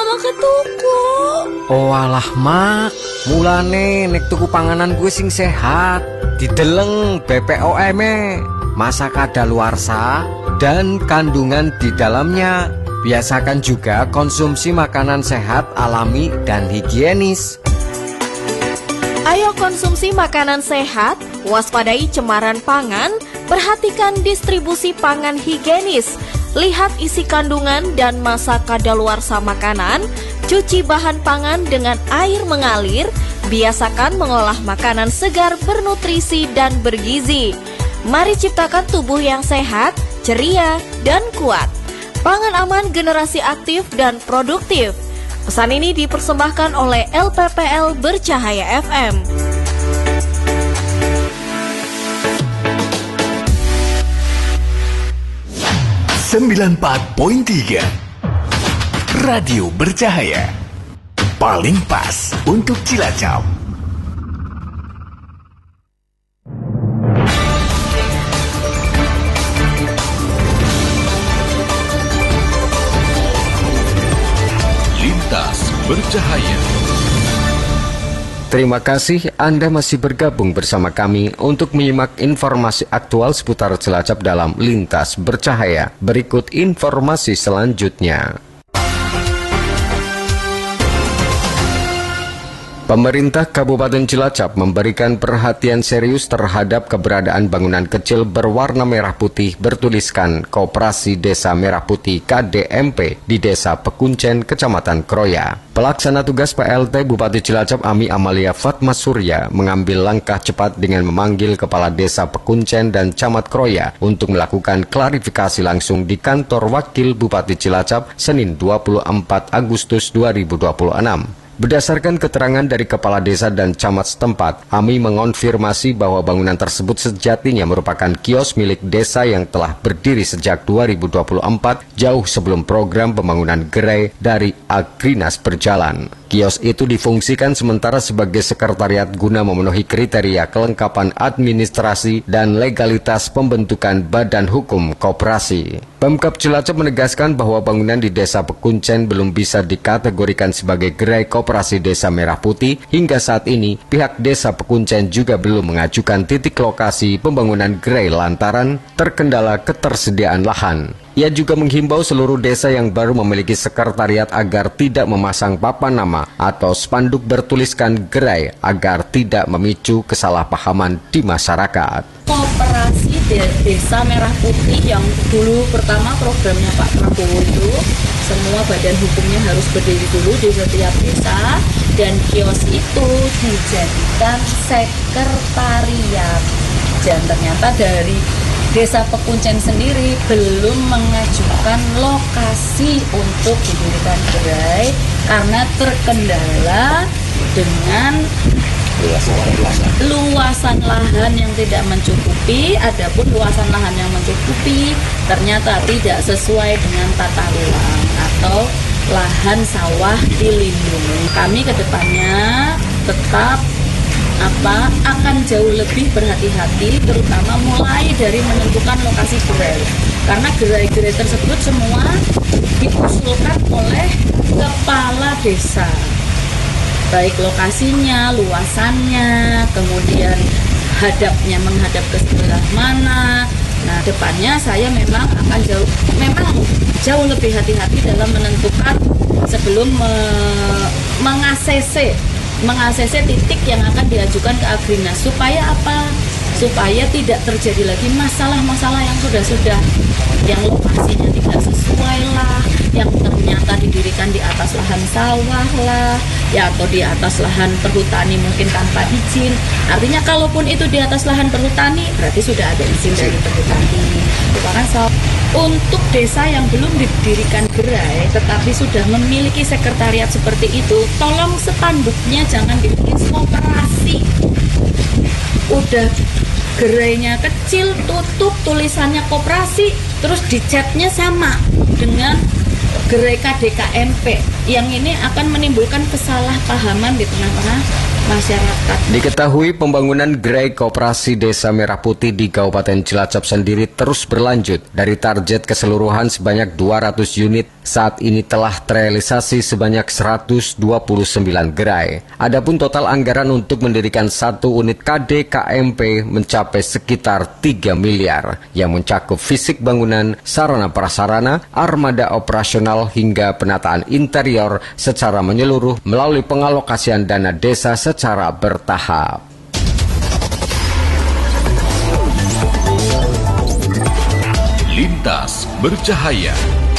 malah ketuku. Oh alah mak, mulane nek tuku panganan gue sing sehat, dideleng BPOM, masa kadaluarsa dan kandungan di dalamnya. Biasakan juga konsumsi makanan sehat, alami dan higienis. Ayo konsumsi makanan sehat, waspadai cemaran pangan, perhatikan distribusi pangan higienis, lihat isi kandungan dan masa kadaluarsa makanan, cuci bahan pangan dengan air mengalir, biasakan mengolah makanan segar bernutrisi dan bergizi. Mari ciptakan tubuh yang sehat, ceria, dan kuat. Pangan aman generasi aktif dan produktif. Pesan ini dipersembahkan oleh LPPL Bercahaya FM. .3 Radio Bercahaya, paling pas untuk Cilacap. Lintas Bercahaya. Terima kasih Anda masih bergabung bersama kami untuk menyimak informasi aktual seputar Cilacap dalam Lintas Bercahaya. Berikut informasi selanjutnya. Pemerintah Kabupaten Cilacap memberikan perhatian serius terhadap keberadaan bangunan kecil berwarna merah putih bertuliskan Koperasi Desa Merah Putih KDMP di Desa Pekuncen, Kecamatan Kroya. Pelaksana tugas PLT Bupati Cilacap Ami Amalia Fatma Surya mengambil langkah cepat dengan memanggil Kepala Desa Pekuncen dan Camat Kroya untuk melakukan klarifikasi langsung di kantor Wakil Bupati Cilacap Senin 24 Agustus 2026. Berdasarkan keterangan dari Kepala Desa dan Camat setempat, Ami mengonfirmasi bahwa bangunan tersebut sejatinya merupakan kios milik desa yang telah berdiri sejak 2024, jauh sebelum program pembangunan gerai dari Agrinas berjalan. Kios itu difungsikan sementara sebagai sekretariat guna memenuhi kriteria kelengkapan administrasi dan legalitas pembentukan badan hukum koperasi. Pemkab Cilacap menegaskan bahwa bangunan di Desa Pekuncen belum bisa dikategorikan sebagai gerai koperasi Desa Merah Putih. Hingga saat ini, pihak Desa Pekuncen juga belum mengajukan titik lokasi pembangunan gerai lantaran terkendala ketersediaan lahan. Ia juga menghimbau seluruh desa yang baru memiliki sekretariat agar tidak memasang papan nama atau spanduk bertuliskan gerai agar tidak memicu kesalahpahaman di masyarakat. Koperasi Desa Merah Putih yang dulu pertama programnya Pak Prabowo itu, semua badan hukumnya harus berdiri dulu di setiap desa dan kios itu dijadikan sekretariat. Dan ternyata dari Desa Pekuncen sendiri belum mengajukan lokasi untuk didirikan gerai karena terkendala dengan luasan lahan yang tidak mencukupi. Adapun luasan lahan yang mencukupi ternyata tidak sesuai dengan tata ruang atau lahan sawah dilindungi. Kami kedepannya tetap akan jauh lebih berhati-hati, terutama mulai dari menentukan lokasi gerai, karena gerai-gerai tersebut semua diusulkan oleh kepala desa, baik lokasinya, luasannya, kemudian menghadap ke sebelah mana. Nah, depannya saya memang akan jauh lebih hati-hati dalam menentukan sebelum meng-ACC titik yang akan diajukan ke Agrinas. Supaya apa? Supaya tidak terjadi lagi masalah-masalah yang sudah yang lokasinya tidak sesuai lah, yang ternyata didirikan di atas lahan sawah lah, ya atau di atas lahan perhutani mungkin tanpa izin. Artinya kalaupun itu di atas lahan perhutani, berarti sudah ada izin dari perhutani. Untuk desa yang belum didirikan gerai tetapi sudah memiliki sekretariat seperti itu, tolong spanduknya jangan dibikin koperasi. Udah gerainya kecil, tutup, tulisannya koperasi, terus dicatnya sama dengan gerai KDKMP. Yang ini akan menimbulkan kesalahpahaman di tengah-tengah masyarakat. Diketahui pembangunan gerai koperasi Desa Merah Putih di Kabupaten Cilacap sendiri terus berlanjut. Dari target keseluruhan sebanyak 200 unit Saat ini telah terrealisasi sebanyak 129 gerai. Adapun total anggaran untuk mendirikan 1 unit KDKMP mencapai sekitar 3 miliar yang mencakup fisik bangunan, sarana prasarana, armada operasional hingga penataan interior secara menyeluruh melalui pengalokasian dana desa secara bertahap. Lintas bercahaya.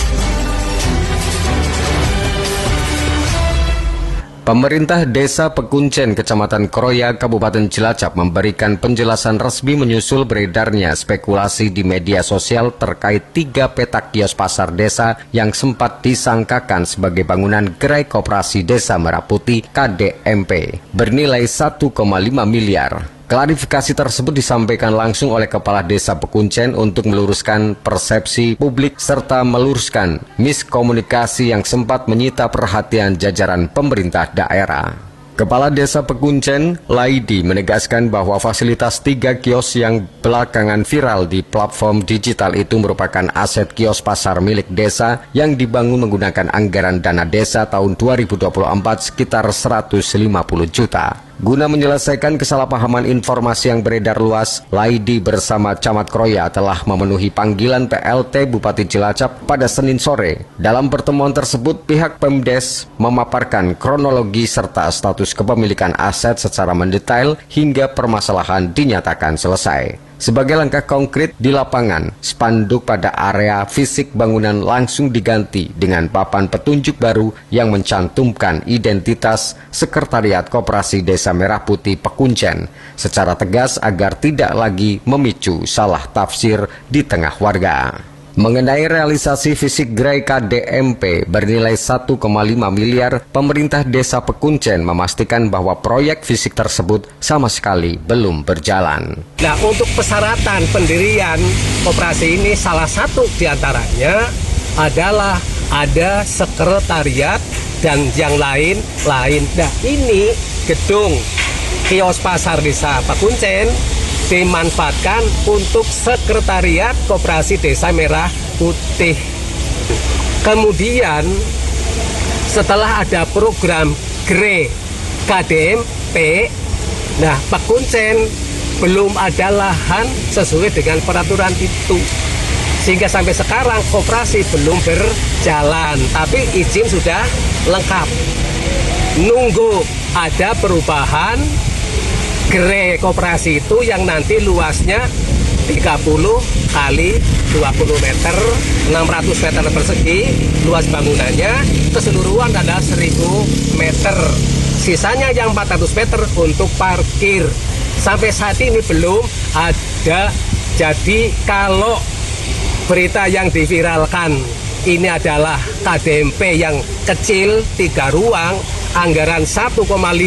Pemerintah Desa Pekuncen, Kecamatan Kroya, Kabupaten Cilacap memberikan penjelasan resmi menyusul beredarnya spekulasi di media sosial terkait 3 petak kios pasar desa yang sempat disangkakan sebagai bangunan gerai koperasi Desa Merah Putih KDMP bernilai 1,5 miliar. Klarifikasi tersebut disampaikan langsung oleh Kepala Desa Pekuncen untuk meluruskan persepsi publik serta meluruskan miskomunikasi yang sempat menyita perhatian jajaran pemerintah daerah. Kepala Desa Pekuncen, Laidi, menegaskan bahwa fasilitas 3 kios yang belakangan viral di platform digital itu merupakan aset kios pasar milik desa yang dibangun menggunakan anggaran dana desa tahun 2024 sekitar 150 juta. Guna menyelesaikan kesalahpahaman informasi yang beredar luas, Laidi bersama Camat Kroya telah memenuhi panggilan PLT Bupati Cilacap pada Senin sore. Dalam pertemuan tersebut, pihak Pemdes memaparkan kronologi serta status kepemilikan aset secara mendetail hingga permasalahan dinyatakan selesai. Sebagai langkah konkret di lapangan, spanduk pada area fisik bangunan langsung diganti dengan papan petunjuk baru yang mencantumkan identitas Sekretariat Koperasi Desa Merah Putih Pekuncen secara tegas agar tidak lagi memicu salah tafsir di tengah warga. Mengenai realisasi fisik gerai KDMP bernilai 1,5 miliar, pemerintah Desa Pekuncen memastikan bahwa proyek fisik tersebut sama sekali belum berjalan. Nah, untuk persyaratan pendirian koperasi ini salah satu diantaranya adalah ada sekretariat dan yang lain. Nah, ini gedung kios pasar Desa Pekuncen dimanfaatkan untuk Sekretariat Koperasi Desa Merah Putih. Kemudian setelah ada program GRE KDMP, nah Pekuncen belum ada lahan sesuai dengan peraturan itu. Sehingga sampai sekarang koperasi belum berjalan, tapi izin sudah lengkap. Nunggu ada perubahan gerai koperasi itu yang nanti luasnya 30 kali 20 meter, 600 meter persegi, luas bangunannya keseluruhan adalah 1000 meter. Sisanya yang 400 meter untuk parkir. Sampai saat ini belum ada. Jadi kalau berita yang diviralkan ini adalah KDMP yang kecil, 3 ruang, anggaran 1,5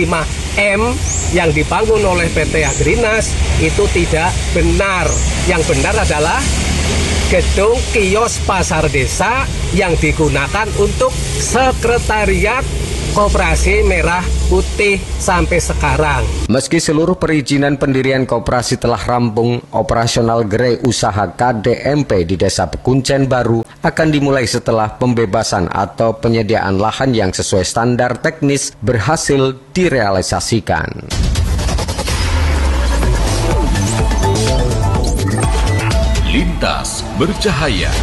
M yang dibangun oleh PT Agrinas, itu tidak benar. Yang benar adalah gedung kios pasar desa yang digunakan untuk Sekretariat Koperasi Merah Putih sampai sekarang. Meski seluruh perizinan pendirian koperasi telah rampung, operasional gerai usaha KDMP di Desa Pekuncen baru akan dimulai setelah pembebasan atau penyediaan lahan yang sesuai standar teknis berhasil direalisasikan. Lintas bercahaya.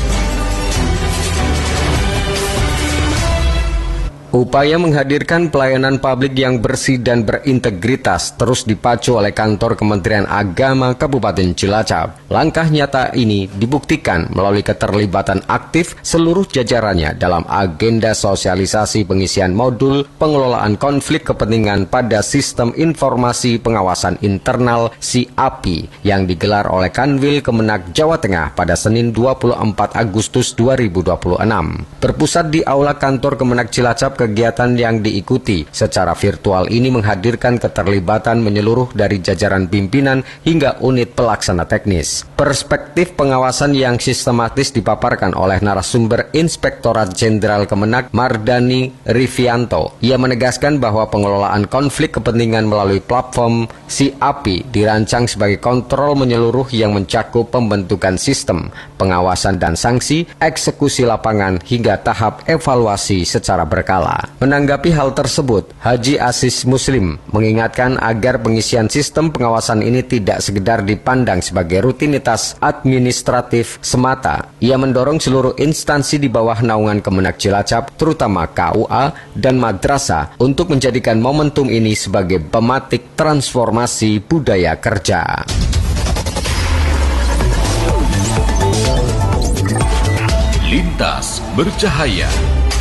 Upaya menghadirkan pelayanan publik yang bersih dan berintegritas terus dipacu oleh kantor Kementerian Agama Kabupaten Cilacap. Langkah nyata ini dibuktikan melalui keterlibatan aktif seluruh jajarannya dalam agenda sosialisasi pengisian modul pengelolaan konflik kepentingan pada Sistem Informasi Pengawasan Internal (SIAPI) yang digelar oleh Kanwil Kemenak Jawa Tengah pada Senin 24 Agustus 2026. Berpusat di Aula Kantor Kemenak Cilacap, kegiatan yang diikuti secara virtual ini menghadirkan keterlibatan menyeluruh dari jajaran pimpinan hingga unit pelaksana teknis. Perspektif pengawasan yang sistematis dipaparkan oleh narasumber Inspektorat Jenderal Kemenak Mardani Rivianto. Ia menegaskan bahwa pengelolaan konflik kepentingan melalui platform SIAPI dirancang sebagai kontrol menyeluruh yang mencakup pembentukan sistem, pengawasan dan sanksi, eksekusi lapangan hingga tahap evaluasi secara berkala. Menanggapi hal tersebut, Haji Aziz Muslim mengingatkan agar pengisian sistem pengawasan ini tidak sekedar dipandang sebagai rutinitas administratif semata. Ia mendorong seluruh instansi di bawah naungan Kemenak Cilacap, terutama KUA dan madrasah, untuk menjadikan momentum ini sebagai pematik transformasi budaya kerja. Lintas Bercahaya.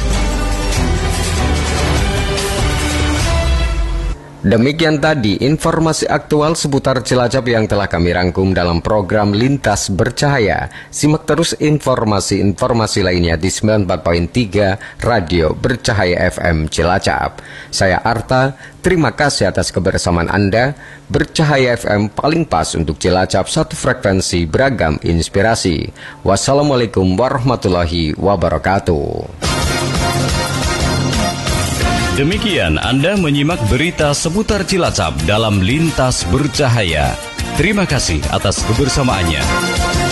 Demikian tadi informasi aktual seputar Cilacap yang telah kami rangkum dalam program Lintas Bercahaya. Simak terus informasi-informasi lainnya di 94.3 Radio Bercahaya FM Cilacap. Saya Arta, terima kasih atas kebersamaan Anda. Bercahaya FM paling pas untuk Cilacap, satu frekuensi beragam inspirasi. Wassalamualaikum warahmatullahi wabarakatuh. Demikian Anda menyimak berita seputar Cilacap dalam Lintas Bercahaya. Terima kasih atas kebersamaannya.